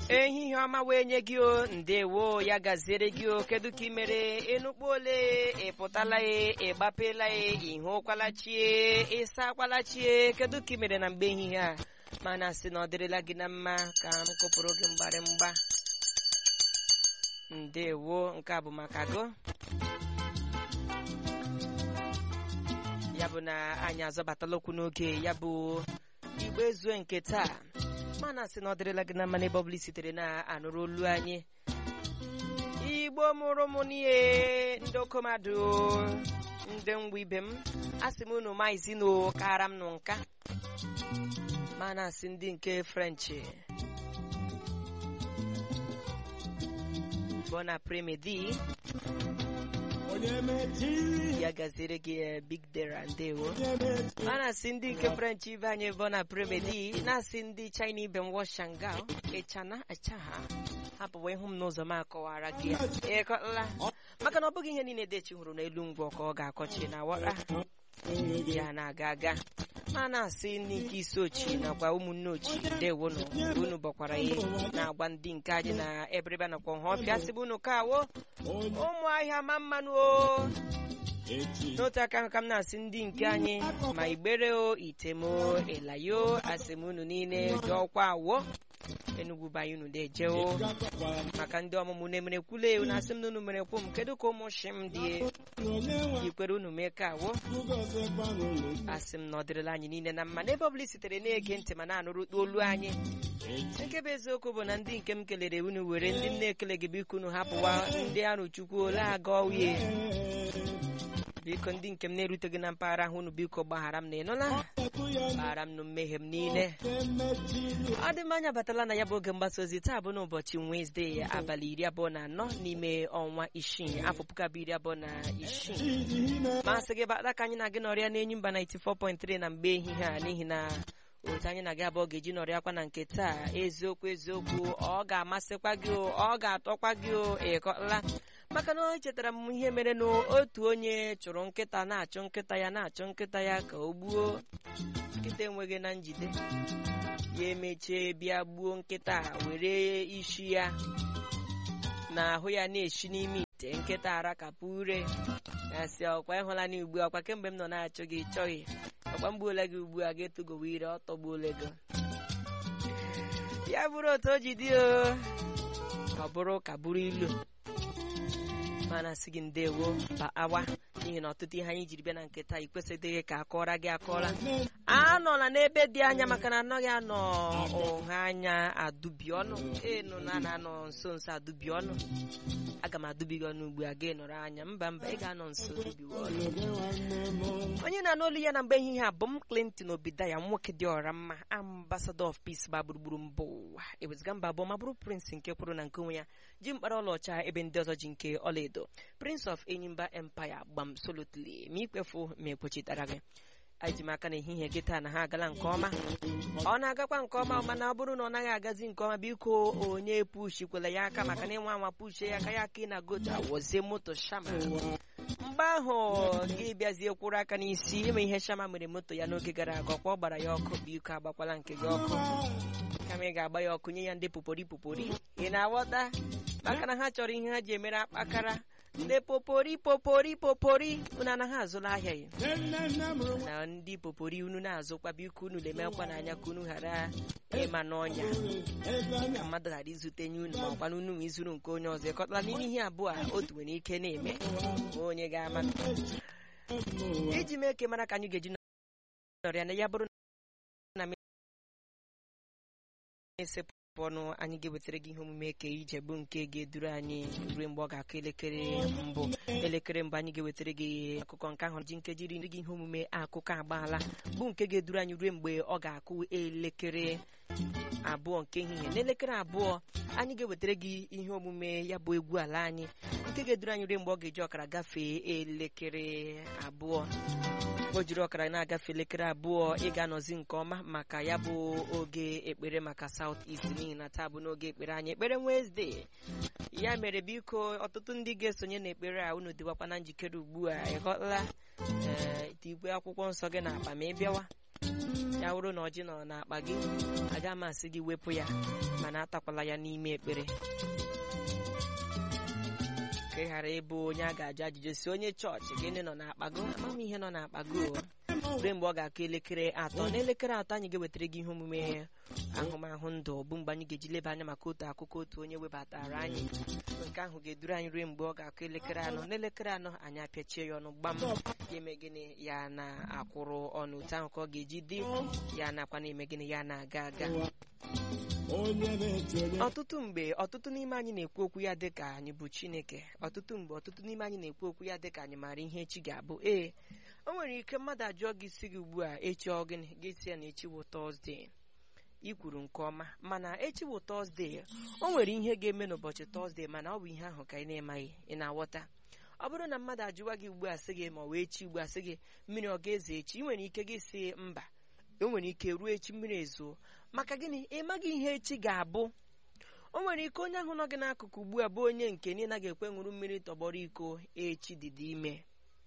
ehihie ọma wee nye gị o ndewo ya gaziere gị o kedu ka ị mere enukpo ole ịpụtala ịgbapela ịhụkwala chie ịsakwala chie kedu ka ị mere na mgbe ehihie a mana sị na ọ dịrịla gị na mma ka m kụpụrụ gị mgbarịmgba ndewo nke a bụ maka gị ya bụ na anyị azọbatala okwu n'oge ya bụ igbo ezue nke taa mana sị na ọ dịrịla gị na mma n'ebe ọbụla sitere na anụrụ olu anyị igbo mụrụ m n'ihe ndị okomadụ ndị ngwa ibe m asị m unu maizi na kara m nụ nka mana asị ndị nke frenchi bon après-midi ya gaziere gị big dera ndewo mana asị ndị nke french ibe anyị bon après-midi na-asị ndị china ibe m washanga ịchana achaha hapụwa ịhụ m n'ụzọ m akọwara gị ịkọla maka na ọ bụghị ihe niile dechi hụrụ n'elu ngwa ka ọ ga-akọchi na wara ya na-aga aga mana asị n'ike isi ochi nakwa ụmụnne ochi ndewo unu bọkwara ihe na-agwa ndị nke anyị na eberebe nakwa nha ọfịa sịbụ unu ka awo ụmụ ahịa ma mmanụ o n'otu aka ahụ ka m na-asị ndị nke anyị ma igbere o itemo elayo asị m unu niile dị ọkwa awo Enugu banye unu deje o maka ndị ọmụmụ na-emere kwule na asị m na unu mere kwu m kedu ka ụmụ shi m dị ikwere unu mee ka awo asị m na ọ dịrịla anyị niile na mma n'ebe ọbụla sitere na-ege ntị ma na-anụrụ olu anyị nke bụ eziokwu bụ na ndị nke m kelere unu were ndị m na-ekele gị biko unu hapụwa ndị arụ chukwu ole aga owie biko ndị nke m na-eruteghị na mpaghara ahụ unu biko gbaghara m na ịnụla gbaghara m na mmehie m niile ọ dị m anya batala na ya bụ oge mgbasa ozi taa bụ n'ụbọchị Wenesde abalị 24 n'ime ọnwa isii afọ 2026 masị gị bata ka anyị na gị nọrịa n'enyi mba 94.3 na mgbe ehihie a n'ihi na otu anyị na-aga abụọ ga-eji nọrịakwa na nke taa eziokwu ọ ga-amasịkwa gị o ọ ga-atọkwa gị o ịkọla maka na o chetara m ihe mere n'otu onye chụrụ nkịta na-achụ nkịta ya ka o gbuo nkịta enweghị na njide ya emechie bịa gbuo nkịta were isi ya na ahụ ya na-eshi n'ime ite nkịta arakapụ ure ya si ọkwa ịhụla na ugbu ọkwa kemgbe m nọ na-achụ gị chọghị ọkwa mgbuola gị ugbu a ga-etogowe ire ọ tọgbuola gị ya bụrụ otu o ji dị o ọ bụrụ ka bụrụ ilu mana sị gị ndewo awa n'ihi na ọtụtụ ihe anyị jiri bịa na nketa ikwesịdịghị ka akọrọ gị akọla anọla n'ebe dị anya maka na anọghị anọ nha anya adubi ọnụ enu na anọ nso adubi ọnụ aga m adubi gị ọnụ ugbu a ga nọrọ anya mba ị ga-anọ nso dubiwe ọnụ onye na-anụ olu ya na mgbe ehihie a bụ m Clinton Obidaya nwoke dị ọra mma ambassador of peace gba gburugburu mba ụwa eweziga mba abụọ ma bụrụ prince nke kwuru na nke onwe ya ji mkpara ọlaọcha ebe ndị ọzọ ji nke ọlaedo prince of Enyimba empire gbam solotly ma ikpefu ma ekpochitara gị anyị ji m aka na ehihie gị taa na ha agala nke ọma ọ na-agakwa nke ọma mana ọ bụrụ na ọ naghị agazi nke ọma biko onye pushikwela ya aka maka na ịnwa anwa pushie ya aka ya aka ị na-agota wozie moto shama mgbe ahụ gị bịazie kwụrụ aka n'isi ime ihe shama mere moto ya n'oge gara aga ọkwa ọ gbara ya ọkụ biko agbakwala nke gị ọkụ kama ị ga-agba ya ọkụ nye ya ndị popori ị na-aghọta maka na ha chọrọ ihe ha ji emere akpakara ndị popori unu anaghị azụla ahịa ya na ndị popori unu na-azụkwa biko unu lemekwa n'anya ka unu ghara ịma n'ọnya ka mmadụ ghara izute nye unu ma ọkwa unu izuru nke onye ọzọ ịkọtala n'ime ihe abụọ a otu nwere ike na-eme onye ga-ama iji mee ka mara ka anyị ga-eji nọrịa na ya bụrụ na esepụ ọnụ anyị ga-ewetara gị ihe omume ka ije bụ nke ga-eduru anyị ruo mgbe ọ ga-akụ elekere mbụ anyị ga-ewetara gị akụkọ nke ahụ ji nkeji iri gị ihe omume akụkọ agbaala bụ nke ga-eduru anyị ruo mgbe ọ ga-akụ elekere abụọ nke ehihie n'elekere abụọ anyị ga-ewetara gị ihe omume ya bụ egwu ala anyị nke ga-eduru anyị ruo mgbe ọ ga-eji ọkara gafee elekere abụọ o jiri ọkara na-agafe elekere abụọ ị ga-anọzi nke ọma maka ya bụ oge ekpere maka South East n'ihi na taa bụ n'oge ekpere anyị ekpere Wednesday ya mere biko ọtụtụ ndị ga-esonye n'ekpere a unu dịwakwa na njikere ugbu a ịghọtala ite igwe akwụkwọ nsọ gị na akpa ma ị bịawa ya wụrụ na ọjị nọ n'akpa gị aga m asị gị wepụ ya mana atakwala ya n'ime ekpere ka ị ghara ịbụ onye a ga-ajụ ajụjụ si onye chọọchị gịnị nọ n'akpa gị amam ihe nọ n'akpa gị ruo mgbe ọ ga-akụ elekere 3 n'elekere 3 anyị ga-ewetara gị ihe omume ahụmahụ ndụ bụ mgbe anyị ga-eji leba anya maka otu akụkọ otu onye webatara anyị nke ahụ ga-eduru anyị ruo mgbe ọ ga-akụ elekere 4 n'elekere 4 anyị apịachie ya ọnụ gbam ya eme gịnị ya na-akwụrụ ọnụ otu ahụ ka ọ ga-eji dị ya nakwa na-eme gịnị ya na-aga aga ọtụtụ n'ime anyị na-ekwu okwu ya dị ka anyị bụ Chineke ọtụtụ n'ime anyị na-ekwu okwu ya dị ka anyị maara ihe echi ga-abụ o nwere ike mmadụ ajụọ gị si gị ugbu a echi ọ gịnị gị si ya na echi bụ Tọzdee i kwuru nke ọma mana echi bụ Tọzdee o nwere ihe ga-eme n'ụbọchị Tọzdee mana ọ bụ ihe ahụ ka ị na-emaghị ị na-aghọta ọ bụrụ na mmadụ ajụwa gị ugbu a sị gị ma ọ wee echi ugbu a sị gị mmiri ọ ga-ezo echi ị nwere ike gị si mba o nwere ike ruo echi mmiri ezo maka gịnị ị maghị ihe echi ga-abụ o nwere ike onye ahụ nọ gị n'akụkụ ugbu a bụ onye nke na ị naghị ekwe ṅụrụ mmiri tọgbọrọ iko echi dịdị ime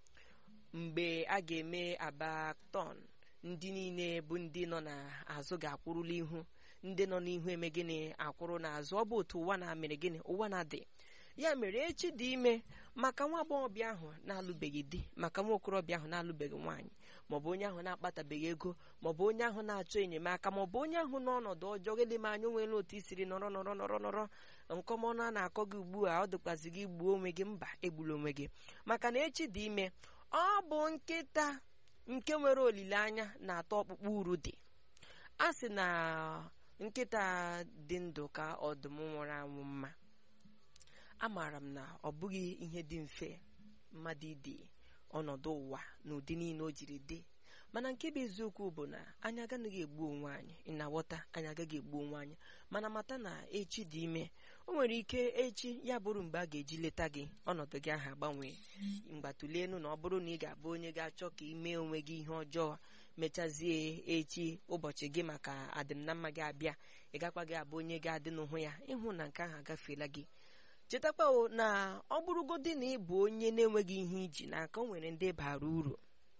mgbe a ga-eme abaton ndị niile bụ ndị nọ n'azụ ga-akwụrụla ihu ndị nọ n'ihu eme gịnị akwụrụ n'azụ ọ bụ otu ụwa na-amere gịnị ụwa na-adị ya mere echi dị ime maka nwa agbọghọbịa ahụ na-alụbeghị di maka nwa okorobịa ahụ na-alụbeghị nwaanyị maọbụ onye ahụ na-akpatabeghị ego maọbụ onye ahụ na-achọ enyemaka maọbụ onye ahụ n'ọnọdụ ọjọọ eleme anya onwere otu isiri nọrọ nkọmọnụ a na-akọ gị ugbu a ọ dịkwazi gị gbuo onwe gị mba egbula onwe gị maka na echi dị ime ọ bụ nkịta nke nwere olileanya na-atọ ọkpụkpụ uru dị a sị na nkịta dị ndụ ka ọdụm nwụrụ anwụ mma amaara m na ọ bụghị ihe dị mfe mmadụ ịdị ọnọdụ ụwa n'ụdị niile o jiri dị mana nke bụ eziokwu bụ na anyị agaghị egbu onwe anyị ị na-aghọta anyị agaghị egbu onwe anyị mana mata na echi dị ime o nwere ike echi ya bụrụ mgbe a ga-eji leta gị ọnọdụ gị ahụ agbanwee mgbatụli elu na ọ bụrụ na ị ga-abụ onye ga-achọ ka ị mee onwe gị ihe ọjọọ mechazie echi ụbọchị gị maka adịm na mma gị abịa ị gakwaghị abụ onye ga-adị n'ụhụ ya ịhụ na nke ahụ agafeela gị chetakwa na ọ bụrụgodị na ị bụ onye na-enweghị ihe iji n'aka o nwere ndị bara uru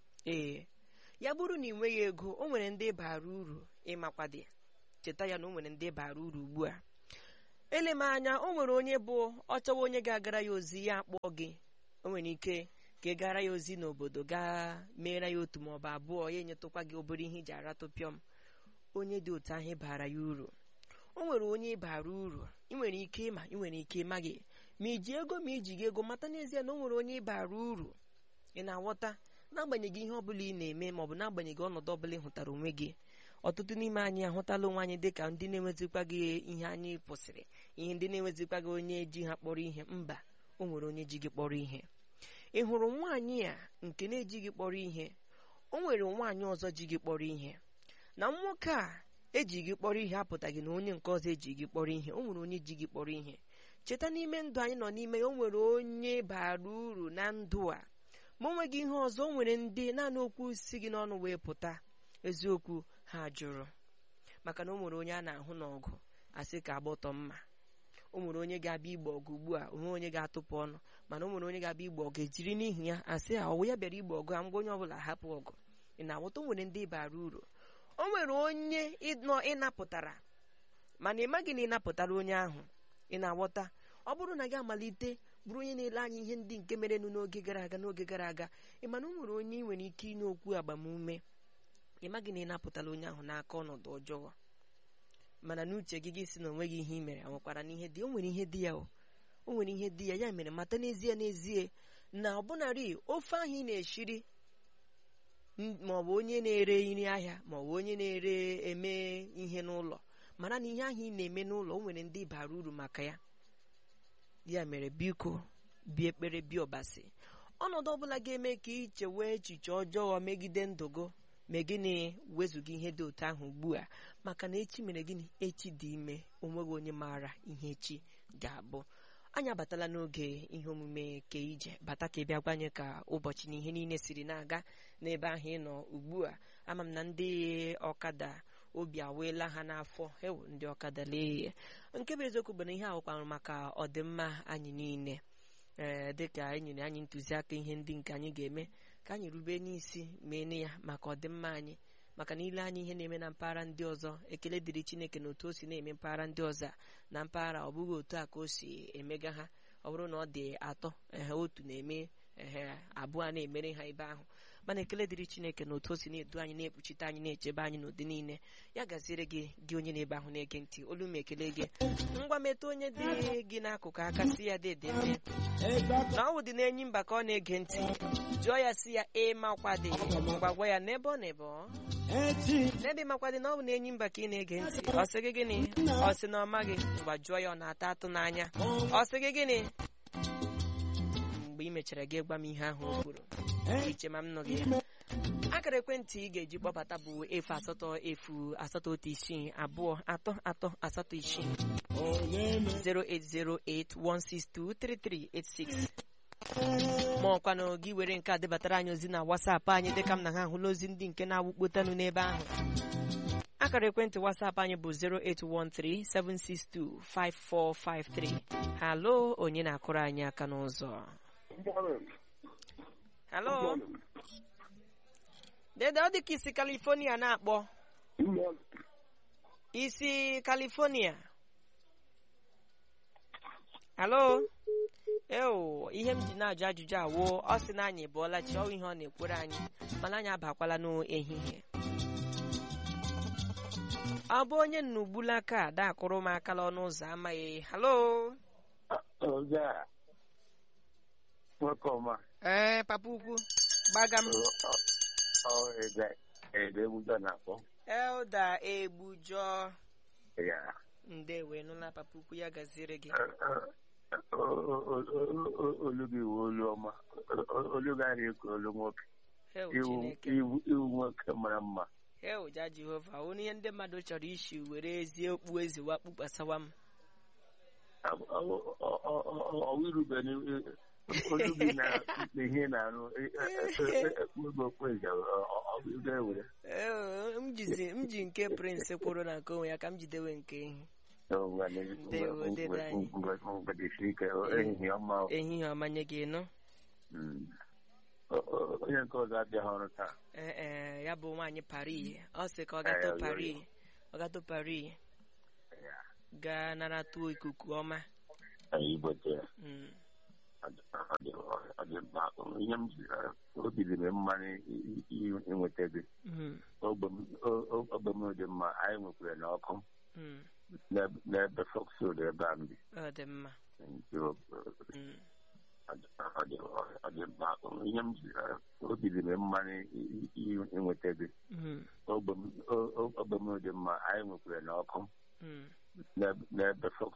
ya bụrụ na ị nweghị ego o nwere ndị bara uru ịmakwadị cheta ya na o nwere ndị bara uru ugbu a eleme anya o nwere onye bụ ọ chọwa onye ga-agara ya ozi ya akpọ gị o nwere ike ka ị gara ya ozi n'obodo gaa meere ya otu maọbụ abụọ ya enyetụkwa gị obere ihe iji aratụpịọm onye dị otu ahụ bara ya uru o nwere onye bara uru ị nwere ike ịma ị nwere ike ịma gị ma iji ego ma iji gị ego mata n'ezie na o nwere onye bara uru ị na-aghọta n'agbanyeghị ihe ọbụla ị na-eme maọbụ n'agbanyeghị ọnọdụ ọbụla ị hụtara onwe gị ọtụtụ n'ime anyị ahụtala onwe anyị dị ka ndị na-enwezikwa gị ihe anyị kwụsịrị ihe ndị na-enwezikwa gị onye ji ha kpọrọ ihe mba o nwere onye ji gị kpọrọ ihe ị hụrụ nwaanyị a nke na-eji gị kpọrọ ihe o nwere nwaanyị ọzọ ji gị kpọrọ ihe na nwoke a eji gị kpọrọ ihe apụtaghị na onye nke ọzọ eji gị kpọrọ ihe o nwere onye ji gị kpọrọ ihe cheta n'ime ndụ anyị nọ n'ime ya o nwere onye bara uru na ndụ a ma o nweghị ihe ọzọ o nwere ndị naanị okwu si gị n'ọnụ wee pụta eziokwu ha jụrụ maka na o nwere onye a na-ahụ n'ọgụ asị ka agbọtọ mma o nwere onye ga-abịa igbo ọgụ ugbu a onwe onye ga-atụpụ ọnụ mana o nwere onye ga-abịa igbo ọgụ ejiri n'ihi ya asị a ọwụ ya bịara igbo ọgụ a ngwa onye ọbụla hapụ ọgụ ị na-aghọta o nwere ndị bara uru o nwere onye nọ ịnapụtara mana ị maghị na ịnapụtara onye ahụ ị na-aghọta ọ bụrụ na gị amalite bụrụ onye na-ele anya ihe ndị nke mere n'oge gara aga ị mana o nwere onye ị nwere ike ịnye okwu agbamume ị maghị na ịnapụtara onye ahụ n'aka ọnọdụ ọjọọ mana n'uche gị si na onweghị ihe ị mere anwekwara n'ihe dị o nwere ihe dị ya o nwere ihe dị ya ya mere mata n'ezie na ọbụnarị ofe ahụ ị na-eshiri maọbụ onye na-ere nri ahịa maọbụ onye na-ere eme ihe n'ụlọ mara na ihe ahụ ị na-eme n'ụlọ o nwere ndị bara uru maka ya ya mere biko bie ekpere bie ọbasi ọnọdụ ọbụla ga-eme ka ị chewe echiche ọjọọ megide ndụ gị ma gịnị wezụga ihe dị otu ahụ ugbu a maka na echi mere gịnị echi dị ime onweghị onye maara ihe echi ga-abụ anyị abatala n'oge ihe omume ke ije bata ka ị bịa gwanye ka ụbọchị na ihe niile siri na-aga n'ebe ahụ ị nọ ugbu a ama m na ndị ọkada obi aweela ha n'afọ ewu ndị ọkada lee nke bụ eziokwu bụ na ihe ahụkwarụ maka ọdịmma anyị niile dịka anyị nyere anyị ntụziaka ihe ndị nke anyị ga-eme ka anyị rube n'isi mee ya maka ọdịmma anyị maka na ile anya ihe na-eme na mpaghara ndị ọzọ, ekele dịrị Chineke na otu o si na-eme mpaghara ndị ọzọ na mpaghara ọ bụghị otu a ka o si emega ha. Ọ bụrụ na ọ dị atọ, otu na-eme, abụọ na-emere ha ebe ahụ. Mana ekele dịrị Chineke na otu o si na-edu anyị, na-ekpuchite anyị, na-echebe anyị n'ụdị niile. Ya gaziere gị onye na-ebe ahụ na-ege ntị, olu m ekele gị. Ngwa metụ onye dị gị n'akụkụ aka, si ya dede nne na ọ dị n'enyi mba ka ọ na-ege ntị, jụọ ya si ya makwadị, gbagwa ya n'ebe n'ebe makwadị na ọ bụ n'enyi mba ka ị na-ege ntị. Ọ sị gị gịnị? Ọ sị na ọ maghị, ngwa jụọ ya ọ na-ata atụ n'anya. Ọ sị gị gịnị? Mgbe ị mechara gị gwa m ihe ahụ o kwuru, iche ma m nọ gị. Akara ekwentị ị ga-eji kpọbata bụ 08008828386 08081623386. ma ọkwanụ gị were nke a debatara anyị ozi na WhatsApp anyị, dịka m na ha ahụla ozi ndị nke na-awụkpotanụ n'ebe ahụ. Akara ekwentị WhatsApp anyị bụ 08137625453. Halo, onye na-akụrụ anyị aka n'ụzọ? Halo, dede, ọ dị ka isi California na-akpọ. Isi California. Halo, ihe m ji na-ajụ ajụjụ awụ, ọ sị na anyị bụọla chi, ọwụ ihe ọ na-ekwere anyị, mana anyị abakwala n'ehihie. Ọ bụ onye nnugbula aka da akụrụ m akala ọnụ ụzọ amaghị. Halo, papa ukwu, gbaga m. Elda Egbujọ. Ndewe, nụla papa ukwu, ya gaziere gị. Olu gị wụ olu ọma, olu gị adịghị ka olu nwoke, iwu nwoke mara mma. Ja Jehova, onye ihe ndị mmadụ chọrọ isi were ezi okpu ezi wakpukpasawa m. Ọwụrube olu gị na ihe na-arụ m ji nke Prince kwuru na nke onwe ya ka m jidewe nke ihe. Ehihie ọma nye gị nụ. Onye nke ọzọ abịaghị ọrụ taa. Ya bụ nwaanyị Paris. Ọ sị ka ọ gatụ Paris gaa naratụ ikuku ọma. Obi dị m mma ịnweta gị. Ogbe m dị mma, anyị nwekwara n'ọkụ n'ebe Foxwood ebe a bi. Ọ dị mma. Obi dị m mma ịnweta gị. Ogbe m dị mma, anyị nwekwara n'ọkụ n'ebe Fox